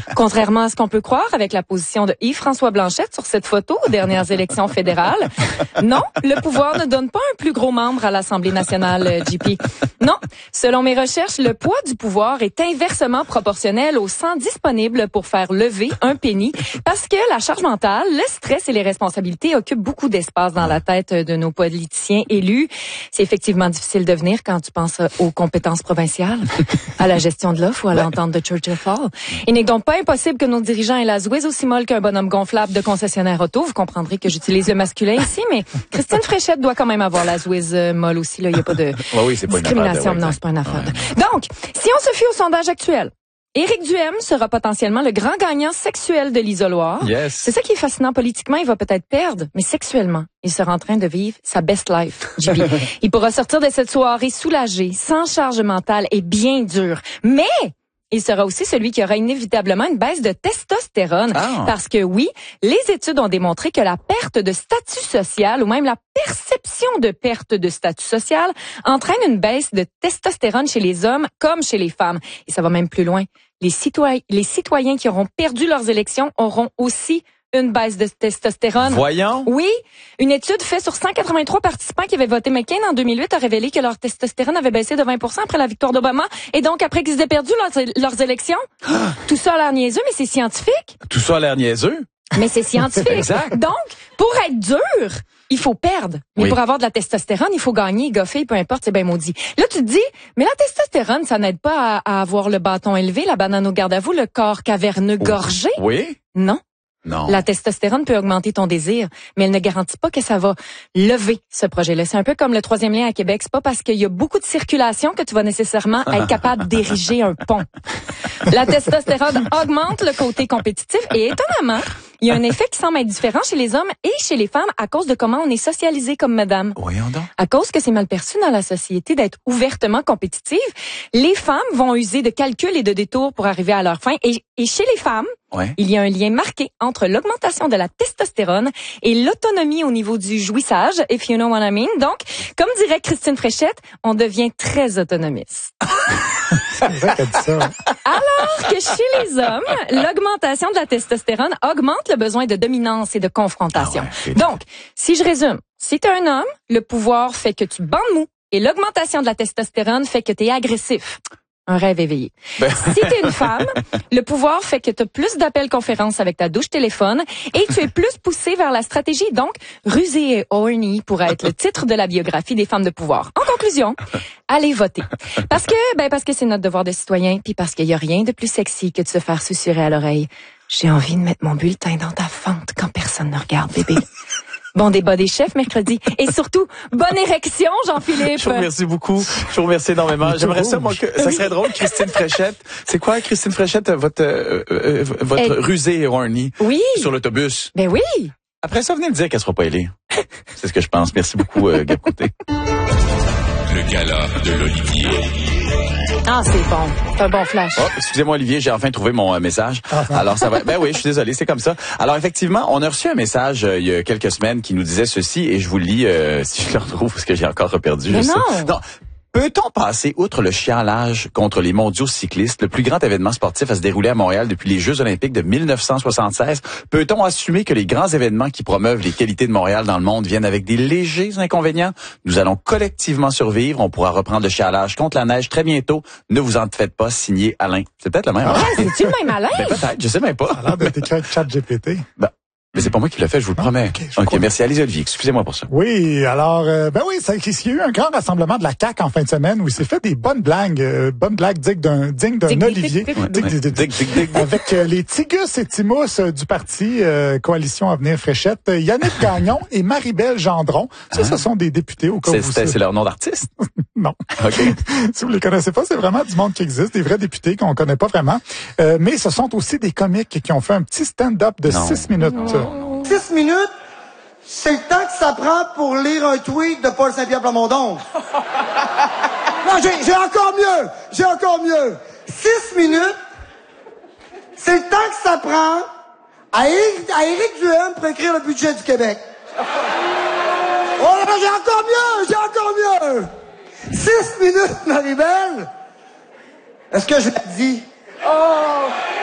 Contrairement à ce qu'on peut croire avec la position de Yves-François Blanchette sur cette photo aux dernières élections fédérales, non, le pouvoir ne donne pas un plus gros membre à l'Assemblée nationale, JP. Non, selon mes recherches, le poids du pouvoir est inversement proportionnel au sang disponible pour faire lever un penny parce que la charge mentale, le stress et les responsabilités occupent beaucoup d'espace dans la tête de nos politiciens élus. C'est effectivement difficile de venir quand tu penses aux compétences provinciales, à la gestion de l'offre ou à l'entente de Churchill Fall. Il n'est donc pas impossible que nos dirigeants aient la zouise aussi molle qu'un bonhomme gonflable de concessionnaire auto. Vous comprendrez que j'utilise le masculin ici, mais Christine Fréchette doit quand même avoir la zouise molle aussi. Là, il n'y a pas de discrimination. Non, c'est pas une affaire. Donc, si on se fie au sondage actuel, Éric Duhaime sera potentiellement le grand gagnant sexuel de l'isoloir. Yes. C'est ça qui est fascinant politiquement. Il va peut-être perdre, mais sexuellement, il sera en train de vivre sa best life. Il pourra sortir de cette soirée soulagé, sans charge mentale et bien dur. Mais il sera aussi celui qui aura inévitablement une baisse de testostérone. Parce que oui, les études ont démontré que la perte de statut social ou même la perception de perte de statut social entraîne une baisse de testostérone chez les hommes comme chez les femmes. Et ça va même plus loin. Les citoyens qui auront perdu leurs élections auront aussi une baisse de testostérone. Voyons. Oui. Une étude faite sur 183 participants qui avaient voté McCain en 2008 a révélé que leur testostérone avait baissé de 20% après la victoire d'Obama. Et donc, après qu'ils aient perdu leurs élections, tout ça a l'air niaiseux, mais c'est scientifique. Tout ça a l'air niaiseux. Mais c'est scientifique. Exact. Donc, pour être dur, il faut perdre. Mais pour avoir de la testostérone, il faut gagner, goffer, peu importe, c'est bien maudit. Là, tu te dis, mais la testostérone, ça n'aide pas à avoir le bâton élevé, la banane au garde à vous, le corps caverneux gorgé. Oui. Non. Non. La testostérone peut augmenter ton désir, mais elle ne garantit pas que ça va lever ce projet-là. C'est un peu comme le 3e lien à Québec. C'est pas parce qu'il y a beaucoup de circulation que tu vas nécessairement être capable d'ériger un pont. La testostérone augmente le côté compétitif et étonnamment, il y a un effet qui semble être différent chez les hommes et chez les femmes à cause de comment on est socialisé comme madame. Voyons donc. À cause que c'est mal perçu dans la société d'être ouvertement compétitive, les femmes vont user de calculs et de détours pour arriver à leur fin. Et chez les femmes, il y a un lien marqué entre l'augmentation de la testostérone et l'autonomie au niveau du jouissage, if you know what I mean. Donc, comme dirait Christine Fréchette, on devient très autonomiste. C'est vrai qu'elle dit ça. Alors que chez les hommes, l'augmentation de la testostérone augmente le besoin de dominance et de confrontation. Donc, si je résume, si t'es un homme, le pouvoir fait que tu bandes mou et l'augmentation de la testostérone fait que t'es agressif. Un rêve éveillé. Si t'es une femme, le pouvoir fait que t'as plus d'appels conférences avec ta douche téléphone et tu es plus poussé vers la stratégie. Donc, rusé et horny pourrait être le titre de la biographie des femmes de pouvoir. En conclusion, allez voter. Parce que c'est notre devoir de citoyen, puis parce qu'il y a rien de plus sexy que de se faire susurrer à l'oreille. J'ai envie de mettre mon bulletin dans ta fente quand personne ne regarde, bébé. Bon débat des chefs mercredi. Et surtout, bonne érection, Jean-Philippe. Je vous remercie beaucoup. Je vous remercie énormément. J'aimerais ça, moi, ça serait drôle, Christine Fréchette. C'est quoi, Christine Fréchette, votre rusée et horny? Oui. Sur l'autobus? Ben oui. Après ça, venez me dire qu'elle sera pas élue. C'est ce que je pense. Merci beaucoup, Gab Côté. Le gala de l'Olivier. Ah, c'est bon. C'est un bon flash. Oh, excusez-moi, Olivier, j'ai enfin trouvé mon message. Alors, ça va. Ben oui, je suis désolé, c'est comme ça. Alors, effectivement, on a reçu un message il y a quelques semaines qui nous disait ceci, et je vous le lis si je le retrouve, parce que j'ai encore reperdu. Mais non. Non. Peut-on passer outre le chialage contre les mondiaux cyclistes, le plus grand événement sportif à se dérouler à Montréal depuis les Jeux olympiques de 1976? Peut-on assumer que les grands événements qui promeuvent les qualités de Montréal dans le monde viennent avec des légers inconvénients? Nous allons collectivement survivre. On pourra reprendre le chialage contre la neige très bientôt. Ne vous en faites pas, signé Alain. C'est peut-être le même. C'est-tu le même Alain? Ben, peut-être, je sais même pas. Ça a l'air d'être écrit avec ChatGPT. Mais c'est pas moi qui l'ai fait, je vous le promets. OK, merci. Allez, Olivier, excusez-moi pour ça. Oui, alors, il y a eu un grand rassemblement de la CAQ en fin de semaine où il s'est fait des bonnes blagues dignes d'un Olivier. Avec les Tigus et Timous du parti Coalition Avenir Fréchette, Yannick Gagnon et Marie-Belle Gendron. Ce sont des députés au cas où c'est leur nom d'artiste? Non. OK. Si vous les connaissez pas, c'est vraiment du monde qui existe, des vrais députés qu'on connaît pas vraiment. Mais ce sont aussi des comiques qui ont fait un petit stand-up de 6 minutes. 6 minutes, c'est le temps que ça prend pour lire un tweet de Paul Saint-Pierre Plamondon. Non, j'ai encore mieux. 6 minutes, c'est le temps que ça prend à Éric Duhaime pour écrire le budget du Québec. Oh là là, j'ai encore mieux. 6 minutes, Marie-Belle. Est-ce que je l'ai dit? Oh!